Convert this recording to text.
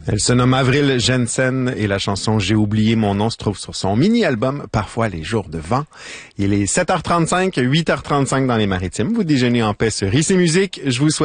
Elle se nomme Avril Jensen et la chanson J'ai oublié mon nom se trouve sur son mini-album Parfois les jours de vent. Il est 7h35, 8h35 dans les Maritimes. Vous déjeunez en paix sur Ici Musique. Je vous souhaite